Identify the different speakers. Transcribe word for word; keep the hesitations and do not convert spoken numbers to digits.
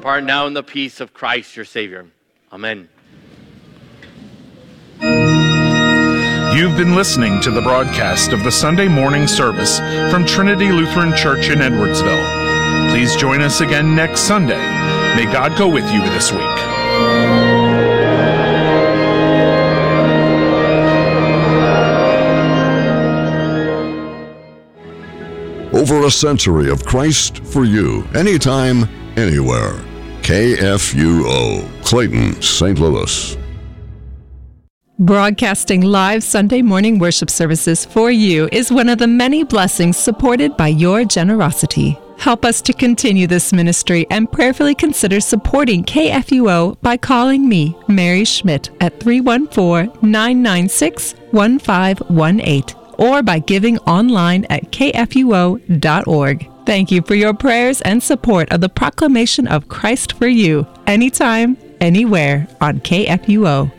Speaker 1: Depart now in the peace of Christ your Savior. Amen.
Speaker 2: You've been listening to the broadcast of the Sunday morning service from Trinity Lutheran Church in Edwardsville. Please join us again next Sunday. May God go with you this week.
Speaker 3: Over a century of Christ for you, anytime, anywhere. K F U O, Clayton, Saint Louis.
Speaker 4: Broadcasting live Sunday morning worship services for you is one of the many blessings supported by your generosity. Help us to continue this ministry and prayerfully consider supporting K F U O by calling me, Mary Schmidt, at three one four, nine nine six, one five one eight or by giving online at k f u o dot org. Thank you for your prayers and support of the proclamation of Christ for you, anytime, anywhere on K F U O.